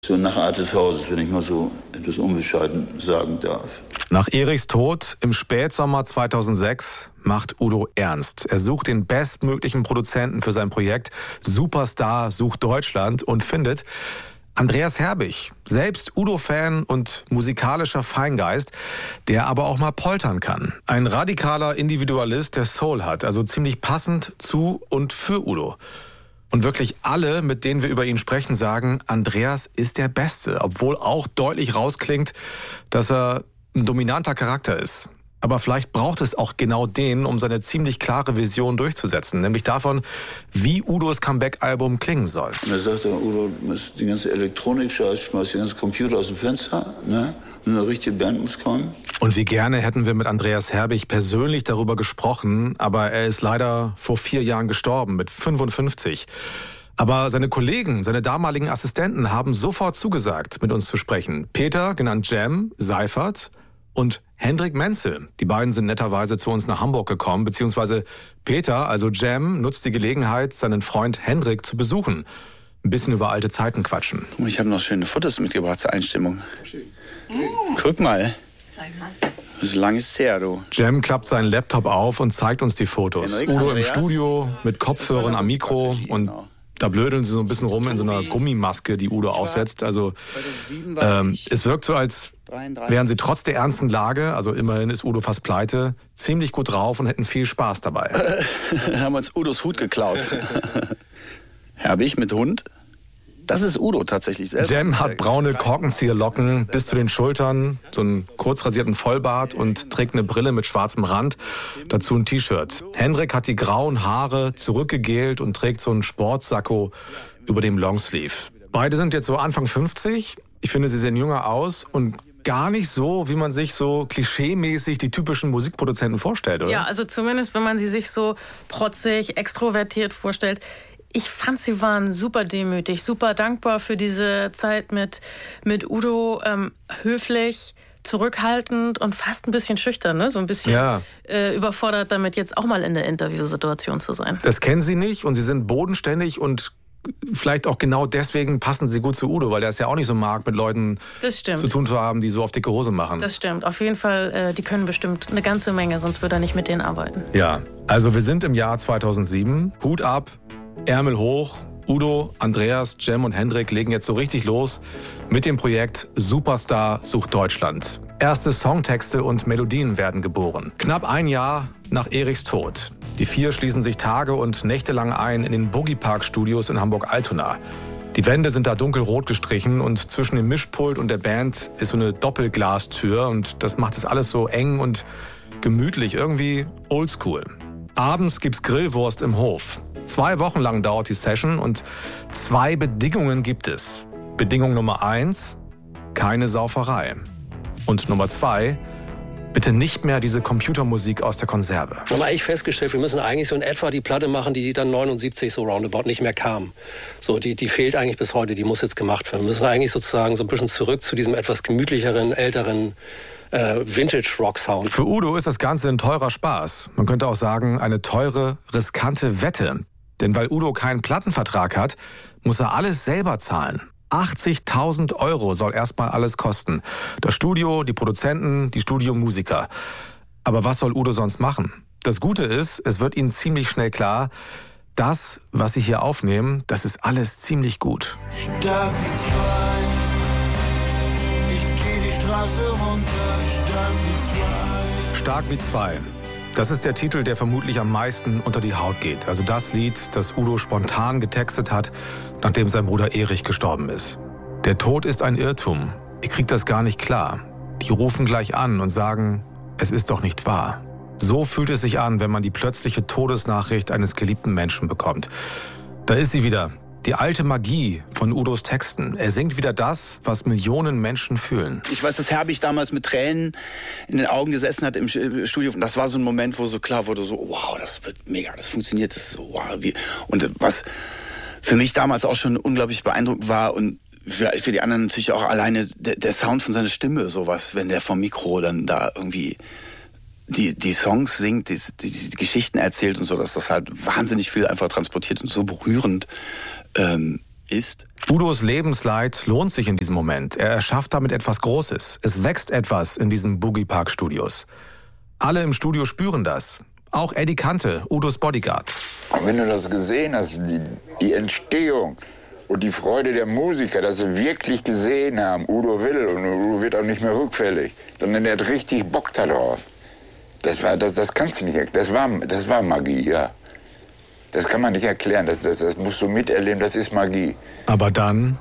So nach Art des Hauses, wenn ich mal so etwas unbescheiden sagen darf. Nach Erichs Tod im Spätsommer 2006 macht Udo ernst. Er sucht den bestmöglichen Produzenten für sein Projekt Superstar sucht Deutschland und findet Andreas Herbig, selbst Udo-Fan und musikalischer Feingeist, der aber auch mal poltern kann. Ein radikaler Individualist, der Soul hat, also ziemlich passend zu und für Udo. Und wirklich alle, mit denen wir über ihn sprechen, sagen, Andreas ist der Beste, obwohl auch deutlich rausklingt, dass er ein dominanter Charakter ist. Aber vielleicht braucht es auch genau den, um seine ziemlich klare Vision durchzusetzen, nämlich davon, wie Udos Comeback-Album klingen soll. Und er sagt, Udo, du musst die ganze Elektronik schmeißt, die ganze Computer aus dem Fenster, ne? Und eine richtige Band muss kommen. Und wie gerne hätten wir mit Andreas Herbig persönlich darüber gesprochen, aber er ist leider vor 4 Jahren gestorben, mit 55. Aber seine Kollegen, seine damaligen Assistenten haben sofort zugesagt, mit uns zu sprechen. Peter, genannt Jam, Seifert und Hendrik Menzel. Die beiden sind netterweise zu uns nach Hamburg gekommen, beziehungsweise Peter, also Jam, nutzt die Gelegenheit, seinen Freund Hendrik zu besuchen. Ein bisschen über alte Zeiten quatschen. Guck mal, ich habe noch schöne Fotos mitgebracht zur Einstimmung. Guck mal. Zeig mal. So lange ist es her, du. Jam klappt seinen Laptop auf und zeigt uns die Fotos. Hendrik, Udo Andreas, im Studio mit Kopfhörern am Mikro und da blödeln sie so ein bisschen rum in so einer Gummimaske, die Udo aufsetzt. Also es wirkt so, als wären sie trotz der ernsten Lage, also immerhin ist Udo fast pleite, ziemlich gut drauf und hätten viel Spaß dabei. Haben uns Udos Hut geklaut. Herbig mit Hund? Das ist Udo tatsächlich selbst. Jam hat braune Korkenzieherlocken bis zu den Schultern, so einen kurz rasierten Vollbart und trägt eine Brille mit schwarzem Rand, dazu ein T-Shirt. Hendrik hat die grauen Haare zurückgegelt und trägt so einen Sportsacko über dem Longsleeve. Beide sind jetzt so Anfang 50. Ich finde, sie sehen jünger aus und gar nicht so, wie man sich so klischeemäßig die typischen Musikproduzenten vorstellt, oder? Ja, also zumindest, wenn man sie sich so protzig, extrovertiert vorstellt. Ich fand, sie waren super demütig, super dankbar für diese Zeit mit Udo, höflich, zurückhaltend und fast ein bisschen schüchtern, ne? So ein bisschen überfordert damit, jetzt auch mal in der Interviewsituation zu sein. Das kennen sie nicht und sie sind bodenständig und vielleicht auch genau deswegen passen sie gut zu Udo, weil der es ja auch nicht so mag, mit Leuten zu tun zu haben, die so auf dicke Hose machen. Das stimmt. Auf jeden Fall, die können bestimmt eine ganze Menge, sonst würde er nicht mit denen arbeiten. Ja, also wir sind im Jahr 2007. Hut ab, Ärmel hoch. Udo, Andreas, Jam und Hendrik legen jetzt so richtig los mit dem Projekt Superstar sucht Deutschland. Erste Songtexte und Melodien werden geboren. Knapp ein Jahr nach Erichs Tod. Die 4 schließen sich Tage und Nächte lang ein in den Boogie Park Studios in Hamburg-Altona. Die Wände sind da dunkelrot gestrichen und zwischen dem Mischpult und der Band ist so eine Doppelglastür und das macht es alles so eng und gemütlich, irgendwie oldschool. Abends gibt's Grillwurst im Hof. 2 Wochen lang dauert die Session und 2 Bedingungen gibt es. Bedingung Nummer 1, keine Sauferei. Und Nummer 2, bitte nicht mehr diese Computermusik aus der Konserve. Wir haben eigentlich festgestellt, wir müssen eigentlich so in etwa die Platte machen, die dann 79 so roundabout nicht mehr kam. So, die fehlt eigentlich bis heute, die muss jetzt gemacht werden. Wir müssen eigentlich sozusagen so ein bisschen zurück zu diesem etwas gemütlicheren, älteren Vintage-Rock-Sound. Für Udo ist das Ganze ein teurer Spaß. Man könnte auch sagen, eine teure, riskante Wette. Denn weil Udo keinen Plattenvertrag hat, muss er alles selber zahlen. 80.000 € soll erstmal alles kosten. Das Studio, die Produzenten, die Studiomusiker. Aber was soll Udo sonst machen? Das Gute ist, es wird ihnen ziemlich schnell klar, das, was sie hier aufnehmen, das ist alles ziemlich gut. Stark wie 2, ich geh die Straße runter, stark wie 2. Stark wie 2. Das ist der Titel, der vermutlich am meisten unter die Haut geht. Also das Lied, das Udo spontan getextet hat, nachdem sein Bruder Erich gestorben ist. Der Tod ist ein Irrtum. Ich krieg das gar nicht klar. Die rufen gleich an und sagen, es ist doch nicht wahr. So fühlt es sich an, wenn man die plötzliche Todesnachricht eines geliebten Menschen bekommt. Da ist sie wieder. Die alte Magie von Udos Texten. Er singt wieder das, was Millionen Menschen fühlen. Ich weiß, dass Herbig damals mit Tränen in den Augen gesessen hat im Studio. Das war so ein Moment, wo so klar wurde, so wow, das wird mega, das funktioniert, das ist so wow. Und was für mich damals auch schon unglaublich beeindruckend war und für die anderen natürlich auch alleine der Sound von seiner Stimme, sowas, wenn der vom Mikro dann da irgendwie die Songs singt, die Geschichten erzählt und so, dass das halt wahnsinnig viel einfach transportiert und so berührend ist. Udos Lebensleid lohnt sich in diesem Moment. Er erschafft damit etwas Großes. Es wächst etwas in diesen Boogie Park Studios. Alle im Studio spüren das. Auch Eddie Kante, Udos Bodyguard. Und wenn du das gesehen hast, die Entstehung und die Freude der Musiker, dass sie wirklich gesehen haben, Udo will und Udo wird auch nicht mehr rückfällig, sondern er hat richtig Bock darauf. Das kannst du nicht erklären. Das war Magie, ja. Das kann man nicht erklären, das musst du miterleben, das ist Magie. Aber dann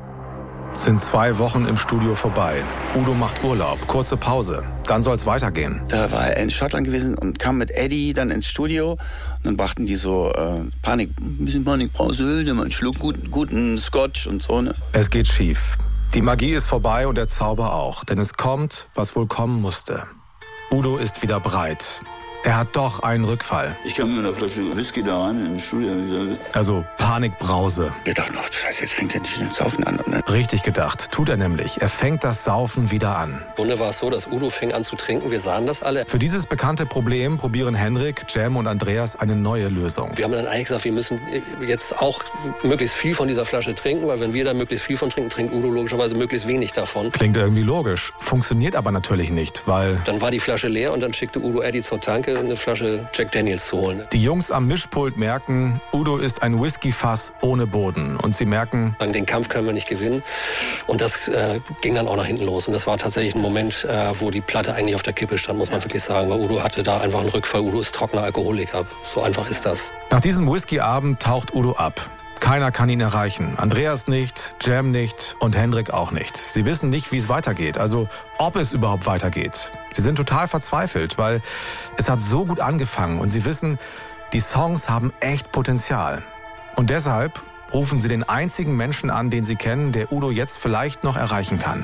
sind 2 Wochen im Studio vorbei. Udo macht Urlaub, kurze Pause. Dann soll's weitergehen. Da war er in Schottland gewesen und kam mit Eddie dann ins Studio. Und dann brachten die so ein bisschen Panikbrause, der mal einen Schluck guten Scotch und so, ne? Es geht schief. Die Magie ist vorbei und der Zauber auch. Denn es kommt, was wohl kommen musste. Udo ist wieder breit. Er hat doch einen Rückfall. Ich kam mit einer Flasche Whisky da rein in den Studio. Also Panikbrause. Wir dachten, oh, Scheiße, jetzt fängt er nicht den Saufen an. Ne? Richtig gedacht, tut er nämlich. Er fängt das Saufen wieder an. Im Grunde war es so, dass Udo fing an zu trinken. Wir sahen das alle. Für dieses bekannte Problem probieren Henrik, Cem und Andreas eine neue Lösung. Wir haben dann eigentlich gesagt, wir müssen jetzt auch möglichst viel von dieser Flasche trinken, weil wenn wir da möglichst viel von trinken, trinkt Udo logischerweise möglichst wenig davon. Klingt irgendwie logisch, funktioniert aber natürlich nicht, weil... Dann war die Flasche leer und dann schickte Udo Eddie zur Tanke, eine Flasche Jack Daniels zu holen. Die Jungs am Mischpult merken, Udo ist ein Whiskyfass ohne Boden. Und sie merken... Den Kampf können wir nicht gewinnen. Und das ging dann auch nach hinten los. Und das war tatsächlich ein Moment, wo die Platte eigentlich auf der Kippe stand, muss man wirklich sagen. Weil Udo hatte da einfach einen Rückfall. Udo ist trockener Alkoholiker. So einfach ist das. Nach diesem Whiskyabend taucht Udo ab. Keiner kann ihn erreichen. Andreas nicht, Cem nicht und Henrik auch nicht. Sie wissen nicht, wie es weitergeht, also ob es überhaupt weitergeht. Sie sind total verzweifelt, weil es hat so gut angefangen und sie wissen, die Songs haben echt Potenzial. Und deshalb rufen sie den einzigen Menschen an, den sie kennen, der Udo jetzt vielleicht noch erreichen kann.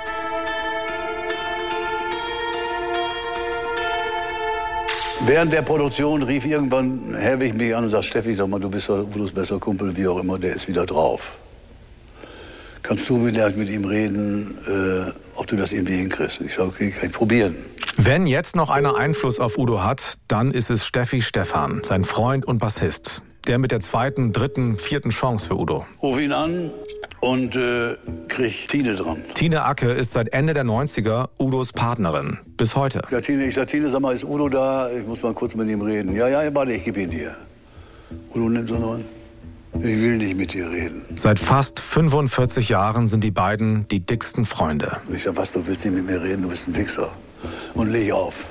Während der Produktion rief irgendwann Herwig mich an und sagt, Steffi, sag mal, du bist Udos bester Kumpel, wie auch immer, der ist wieder drauf. Kannst du mit ihm reden, ob du das irgendwie hinkriegst? Ich sage, okay, kann ich probieren. Wenn jetzt noch einer Einfluss auf Udo hat, dann ist es Steffi Stephan, sein Freund und Bassist. Der mit der 2., 3., 4. Chance für Udo. Ruf ihn an und krieg Tine dran. Tine Acke ist seit Ende der 90er Udos Partnerin. Bis heute. Ja, ich sag, Tine, sag mal, ist Udo da? Ich muss mal kurz mit ihm reden. Ja, warte, ich gebe ihn dir. Udo nimmt so an. Ich will nicht mit dir reden. Seit fast 45 Jahren sind die beiden die dicksten Freunde. Ich sag, was, du willst nicht mit mir reden? Du bist ein Wichser. Und leg auf.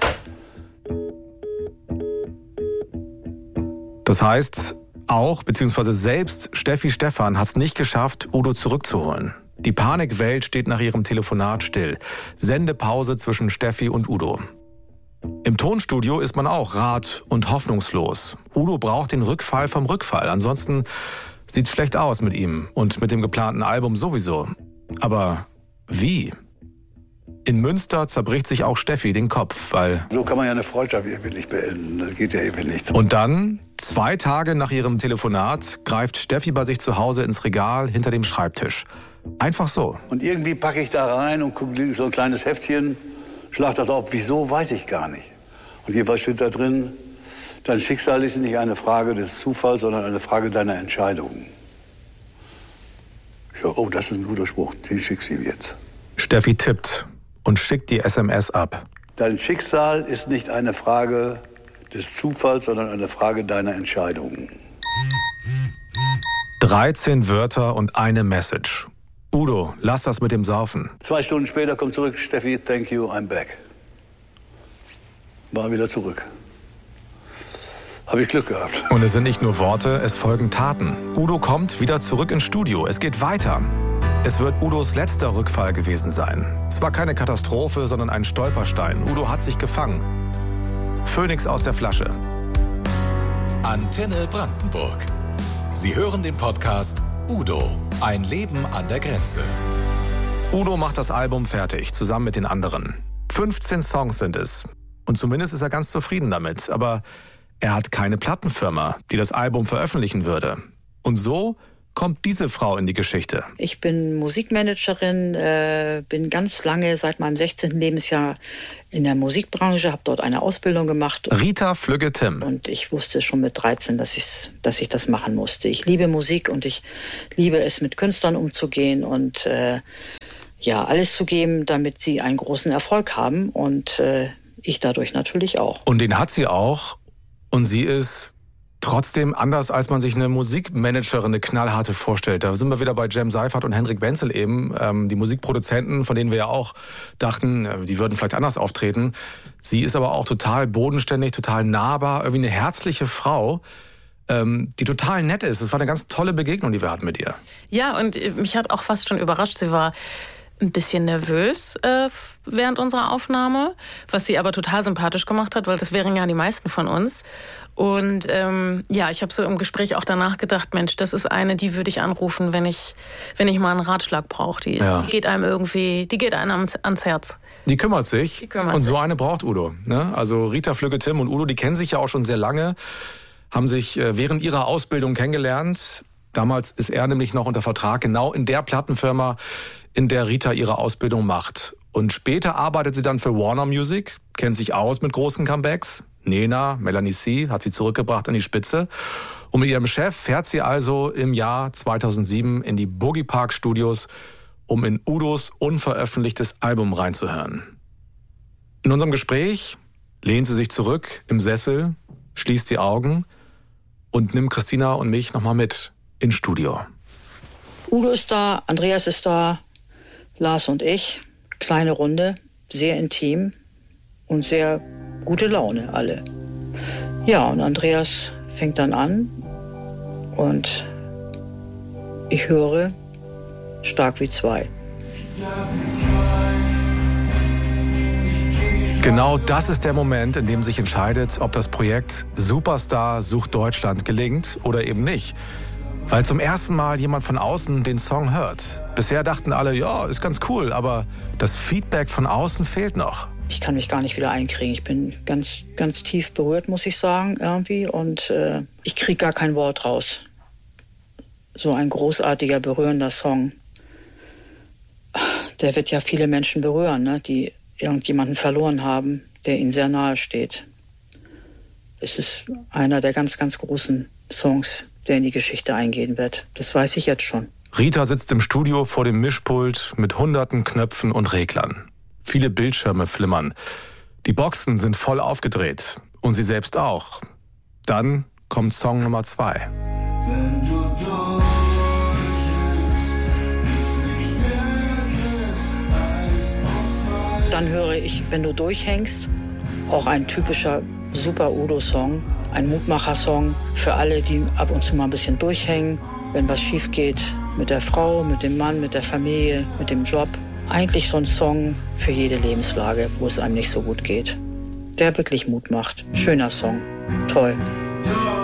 Das heißt, auch, beziehungsweise selbst Steffi Stephan hat es nicht geschafft, Udo zurückzuholen. Die Panikwelt steht nach ihrem Telefonat still. Sendepause zwischen Steffi und Udo. Im Tonstudio ist man auch rat- und hoffnungslos. Udo braucht den Rückfall vom Rückfall. Ansonsten sieht's schlecht aus mit ihm und mit dem geplanten Album sowieso. Aber wie? In Münster zerbricht sich auch Steffi den Kopf, weil... So kann man ja eine Freundschaft irgendwie nicht beenden. Das geht ja eben nicht. Und dann, 2 Tage nach ihrem Telefonat, greift Steffi bei sich zu Hause ins Regal hinter dem Schreibtisch. Einfach so. Und irgendwie packe ich da rein und gucke so ein kleines Heftchen, schlag das auf. Wieso, weiß ich gar nicht. Und jeweils steht da drin, dein Schicksal ist nicht eine Frage des Zufalls, sondern eine Frage deiner Entscheidung. Ich sage, oh, das ist ein guter Spruch, den schickst du ihm jetzt. Steffi tippt und schickt die SMS ab. Dein Schicksal ist nicht eine Frage des Zufalls, sondern eine Frage deiner Entscheidung. 13 Wörter und eine Message. Udo, lass das mit dem Saufen. 2 Stunden später kommt zurück, Steffi, thank you, I'm back. War wieder zurück. Habe ich Glück gehabt. Und es sind nicht nur Worte, es folgen Taten. Udo kommt wieder zurück ins Studio. Es geht weiter. Es wird Udos letzter Rückfall gewesen sein. Es war keine Katastrophe, sondern ein Stolperstein. Udo hat sich gefangen. Phönix aus der Flasche. Antenne Brandenburg. Sie hören den Podcast Udo, ein Leben an der Grenze. Udo macht das Album fertig, zusammen mit den anderen. 15 Songs sind es. Und zumindest ist er ganz zufrieden damit. Aber er hat keine Plattenfirma, die das Album veröffentlichen würde. Und so kommt diese Frau in die Geschichte. Ich bin Musikmanagerin, bin ganz lange, seit meinem 16. Lebensjahr in der Musikbranche, habe dort eine Ausbildung gemacht. Rita Flügge-Timm. Und ich wusste schon mit 13, dass ich das machen musste. Ich liebe Musik und ich liebe es, mit Künstlern umzugehen und alles zu geben, damit sie einen großen Erfolg haben. Und ich dadurch natürlich auch. Und den hat sie auch. Und sie ist trotzdem anders, als man sich eine Musikmanagerin, eine knallharte vorstellt. Da sind wir wieder bei Jem Seifert und Henrik Wenzel eben, die Musikproduzenten, von denen wir ja auch dachten, die würden vielleicht anders auftreten. Sie ist aber auch total bodenständig, total nahbar, irgendwie eine herzliche Frau, die total nett ist. Es war eine ganz tolle Begegnung, die wir hatten mit ihr. Ja, und mich hat auch fast schon überrascht. Sie war ein bisschen nervös während unserer Aufnahme, was sie aber total sympathisch gemacht hat, weil das wären ja die meisten von uns. Und ich habe so im Gespräch auch danach gedacht, Mensch, das ist eine, die würde ich anrufen, wenn ich mal einen Ratschlag brauche. Die geht einem ans Herz. Die kümmert sich. Und so eine braucht Udo. Ne? Also Rita Flügge-Timm und Udo, die kennen sich ja auch schon sehr lange, haben sich während ihrer Ausbildung kennengelernt. Damals ist er nämlich noch unter Vertrag, genau in der Plattenfirma, in der Rita ihre Ausbildung macht. Und später arbeitet sie dann für Warner Music, kennt sich aus mit großen Comebacks. Nena, Melanie C. hat sie zurückgebracht an die Spitze. Und mit ihrem Chef fährt sie also im Jahr 2007 in die Boogie Park Studios, um in Udos unveröffentlichtes Album reinzuhören. In unserem Gespräch lehnt sie sich zurück im Sessel, schließt die Augen und nimmt Christina und mich nochmal mit ins Studio. Udo ist da, Andreas ist da, Lars und ich. Kleine Runde, sehr intim und sehr gute Laune alle. Ja, und Andreas fängt dann an und ich höre Stark wie zwei. Genau das ist der Moment, in dem sich entscheidet, ob das Projekt Superstar sucht Deutschland gelingt oder eben nicht. Weil zum ersten Mal jemand von außen den Song hört. Bisher dachten alle, ja, ist ganz cool, aber das Feedback von außen fehlt noch. Ich kann mich gar nicht wieder einkriegen. Ich bin ganz, ganz tief berührt, muss ich sagen, irgendwie. Und ich kriege gar kein Wort raus. So ein großartiger, berührender Song. Der wird ja viele Menschen berühren, ne, die irgendjemanden verloren haben, der ihnen sehr nahe steht. Es ist einer der ganz, ganz großen Songs, der in die Geschichte eingehen wird. Das weiß ich jetzt schon. Rita sitzt im Studio vor dem Mischpult mit hunderten Knöpfen und Reglern. Viele Bildschirme flimmern. Die Boxen sind voll aufgedreht. Und sie selbst auch. Dann kommt Song Nummer 2. Wenn du Dann höre ich, wenn du durchhängst, auch ein typischer super Udo-Song, ein Mutmacher-Song für alle, die ab und zu mal ein bisschen durchhängen, wenn was schief geht mit der Frau, mit dem Mann, mit der Familie, mit dem Job. Eigentlich so ein Song für jede Lebenslage, wo es einem nicht so gut geht. Der wirklich Mut macht. Schöner Song. Toll.